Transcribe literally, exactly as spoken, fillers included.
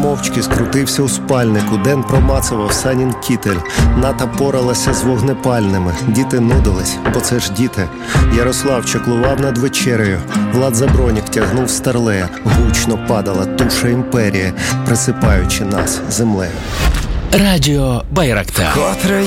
мовчки скрутився у спальнику. Ден промацував Санін кітель. Ната поралася з вогнепальними. Діти нудились, бо це ж діти. Ярослав чаклував над вечерею. Влад Забронік тягнув старлея. Гучно падала туша імперії, присипаючи нас землею. Радіо Байрактар. Котре